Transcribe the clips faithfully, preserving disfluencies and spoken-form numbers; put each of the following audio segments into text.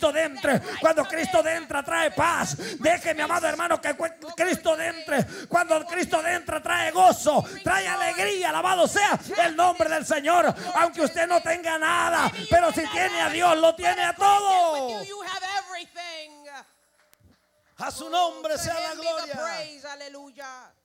Cristo entre. Cuando Cristo entra trae paz. Deje, mi amado hermano, que Cristo entre. Cuando Cristo entra trae gozo, trae alegría. Alabado sea el nombre del Señor. Aunque usted no tenga nada, pero si tiene a Dios, lo tiene a todo. A su nombre sea la gloria.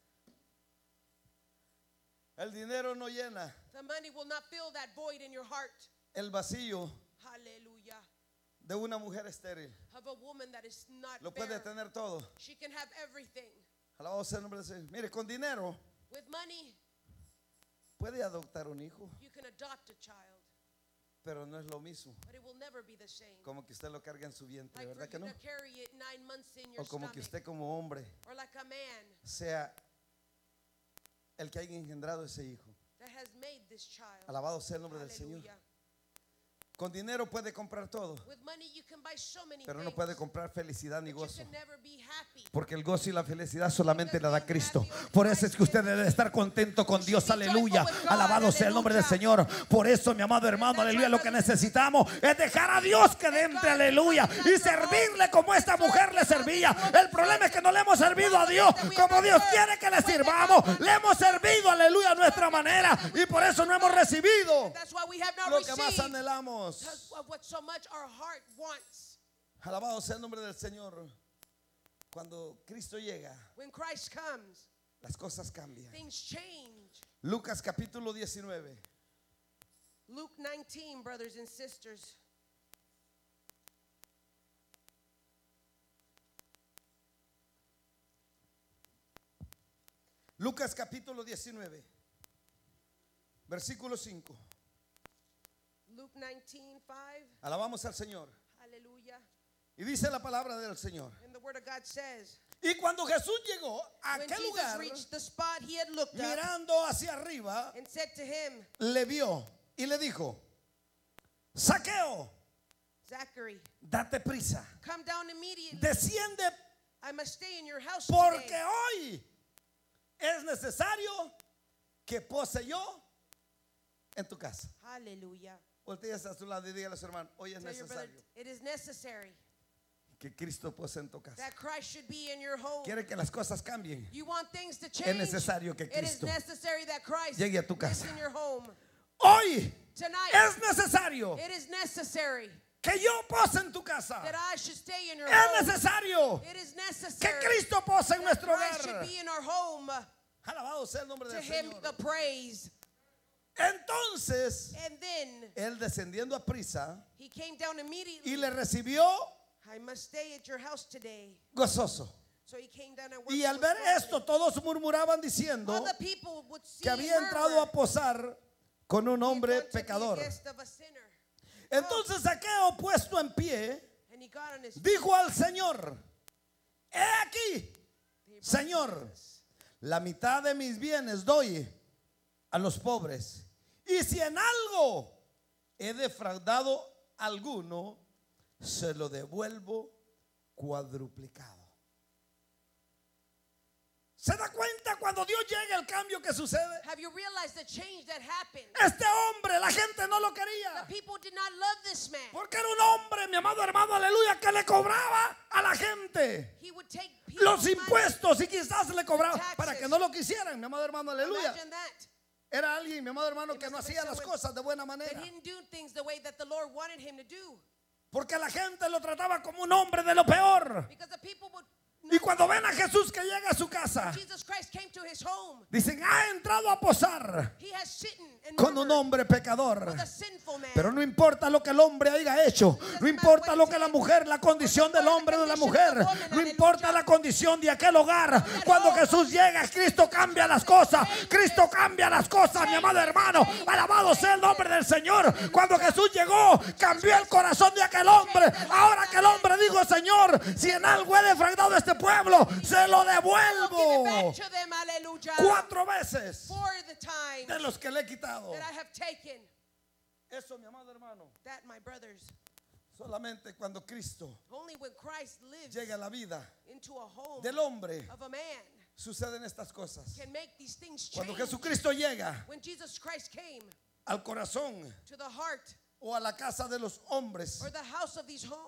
El dinero no llena. The money will not fill that void in your heart. El vacío Hallelujah. de una mujer estéril. Of a woman that is not Lo puede bare. tener todo. She can have everything. Alabado sea el nombre del Señor. Mire, con dinero With money, puede adoptar un hijo, you can adopt a child, pero no es lo mismo but it will never be the same. como que usted lo carga en su vientre, Like for ¿verdad que you no? to carry it nine months in your O como que stomach, usted como hombre or like a man sea el que haya engendrado ese hijo. that has made this child. Alabado sea el nombre del Señor. Hallelujah. Con dinero puede comprar todo, With money, you can buy so many pero no things, puede comprar felicidad ni but you gozo. can never be happy. Porque el gozo y la felicidad solamente la da Cristo. Por eso es que usted debe estar contento con Dios, aleluya. Alabado sea el nombre del Señor. Por eso, mi amado hermano, aleluya, lo que necesitamos es dejar a Dios que entre, aleluya, y servirle como esta mujer le servía. El problema es que no le hemos servido a Dios como Dios quiere que le sirvamos. Le hemos servido, aleluya, a nuestra manera, y por eso no hemos recibido That's why we have not lo que más received anhelamos. because of what so much our heart wants. Alabado sea el nombre del Señor. Cuando Cristo llega, When Christ comes, las cosas cambian. things change. Lucas capítulo diecinueve. Luke nineteen, brothers and sisters. Lucas capítulo diecinueve, versículo cinco. Luke nineteen, five. Alabamos al Señor. Hallelujah. Y dice la palabra del Señor. And the word of God says, Y cuando Jesús llegó a when aquel Jesus lugar, reached the spot, he had looked up mirando hacia arriba, and said to him, le vio y le dijo: Zaqueo, Zachary, date prisa, come down immediately. desciende, I must stay in your house porque today. hoy es necesario que pose yo en tu casa. Hallelujah. Voltea a su lado y dígale a su hermano: hoy es Tell your brother, necesario it is necessary que Cristo pose en tu casa. that Christ should be in your home. Quiere que las cosas cambien. You want things to Es change. necesario que It is Cristo necessary that Christ llegue a tu lives casa. in your home. Hoy Tonight, es necesario it is necessary que yo pose en tu casa. that I should stay in your Es home. necesario It is que necessary Cristo pose en that nuestro Christ should hogar. be in our home. Alabado sea el nombre To del him Señor. the praise. Entonces And then él, descendiendo a prisa, he came down immediately. y le recibió I must stay at your house today. gozoso. So he came down and Y worked al with ver God. esto, todos murmuraban diciendo All the people would see que había entrado a posar con un hombre pecador. Entonces Zaqueo, puesto en pie, And he got on his dijo al Señor: he aquí, Señor, la mitad de mis bienes doy a los pobres, y si en algo he defraudado a alguno, se lo devuelvo cuadruplicado. ¿Se da cuenta cuando Dios llega el cambio que sucede? Have you realized the change that happened? Este hombre, la gente no lo The quería, people did not love this man. porque era un hombre, mi amado hermano, aleluya, que le cobraba a la gente He would take people's los money. impuestos, y quizás le cobraba Taxes. para que no lo quisieran, mi amado hermano, aleluya. Imagine that. Era alguien, mi amado hermano, It que no must have hacía been las someone cosas de buena That manera, he didn't do things the way that the Lord wanted him to do. porque la gente lo trataba como un hombre de lo peor. Because the people would Y cuando ven a Jesús que llega a su casa, Jesus Christ came to his home. dicen: ha entrado a posar He has sitten and con un murmured hombre pecador. with a sinful man. Pero no importa lo que el hombre haya hecho, no importa lo que la mujer, la condición del hombre o de la mujer, no importa la condición de aquel hogar. Cuando Jesús llega, Cristo cambia las cosas. Cristo cambia las cosas, mi amado hermano. Alabado sea el nombre del Señor. Cuando Jesús llegó, cambió el corazón de aquel hombre. Ahora que el hombre dijo: Señor, si en algo he defraudado a este pueblo, se lo Give it devuelvo back to them, hallelujah. cuatro veces For the time de los que le he quitado. that I have taken. Eso, mi amado hermano, That, my brothers, solamente cuando Cristo only when Christ lives llega a la vida into a home del hombre of a man suceden estas cosas. can make these things Cuando change. Jesucristo llega When Jesus Christ came al corazón to the heart o a la casa de los hombres, or the house of these